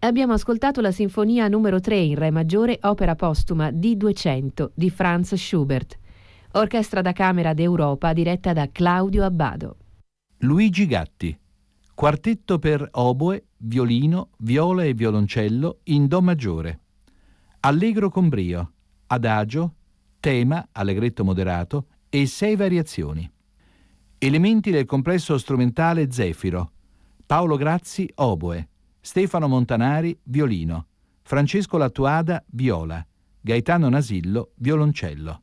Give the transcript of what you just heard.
Abbiamo ascoltato la sinfonia numero 3 in re maggiore, opera postuma D200 di Franz Schubert. Orchestra da camera d'Europa diretta da Claudio Abbado. Luigi Gatti. Quartetto per oboe, violino, viola e violoncello in do maggiore. Allegro con brio, adagio, tema, allegretto moderato e 6 variazioni. Elementi del complesso strumentale Zefiro. Paolo Grazzi, oboe. Stefano Montanari, violino. Francesco Lattuada, viola. Gaetano Nasillo, violoncello.